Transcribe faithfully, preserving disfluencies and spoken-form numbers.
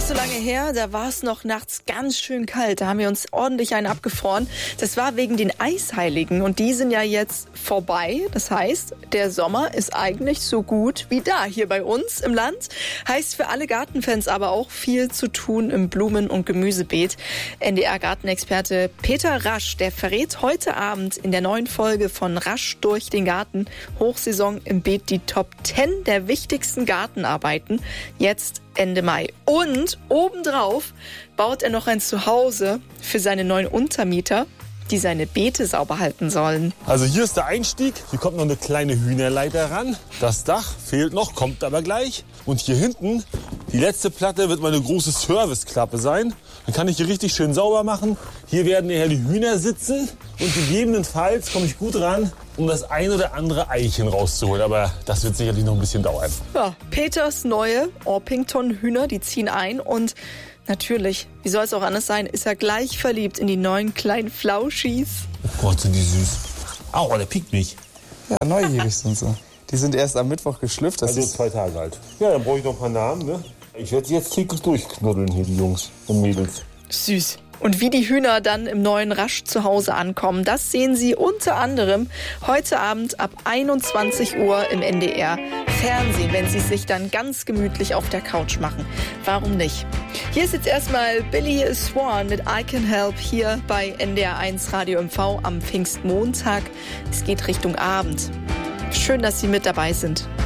so lange her, da war es noch nachts ganz schön kalt. Da haben wir uns ordentlich einen abgefroren. Das war wegen den Eisheiligen und die sind ja jetzt vorbei. Das heißt, der Sommer ist eigentlich so gut wie da hier bei uns im Land. Heißt für alle Gartenfans aber auch viel zu tun im Blumen- und Gemüsebeet. N D R-Gartenexperte Peter Rasch, der verrät heute Abend in der neuen Folge von Rasch durch den Garten Hochsaison im Beet die Top zehn der wichtigsten Gartenarbeiten. Jetzt Ende Mai. Und obendrauf baut er noch ein Zuhause für seine neuen Untermieter, die seine Beete sauber halten sollen. Also hier ist der Einstieg. Hier kommt noch eine kleine Hühnerleiter ran. Das Dach fehlt noch, kommt aber gleich. Und hier hinten, die letzte Platte, wird meine große Serviceklappe sein. Dann kann ich hier richtig schön sauber machen. Hier werden nachher die Hühner sitzen. Und gegebenenfalls komme ich gut ran, um das ein oder andere Eichen rauszuholen. Aber das wird sicherlich noch ein bisschen dauern. Ja, Peters neue Orpington-Hühner, die ziehen ein. Und natürlich, wie soll es auch anders sein, ist er gleich verliebt in die neuen kleinen Flauschis. Oh Gott, sind die süß. Au, der piekt mich. Ja, neugierig sind sie. Die sind erst am Mittwoch geschlüpft. Das also ist zwei Tage alt. Ja, dann brauche ich noch ein paar Namen, ne? Ich werde sie jetzt täglich durchknuddeln hier, die Jungs und Mädels. Süß. Und wie die Hühner dann im neuen Rasch zu Hause ankommen, das sehen Sie unter anderem heute Abend ab einundzwanzig Uhr im N D R Fernsehen, wenn Sie es sich dann ganz gemütlich auf der Couch machen. Warum nicht? Hier ist jetzt erstmal Billy Swan mit I Can Help hier bei N D R eins Radio M V am Pfingstmontag. Es geht Richtung Abend. Schön, dass Sie mit dabei sind.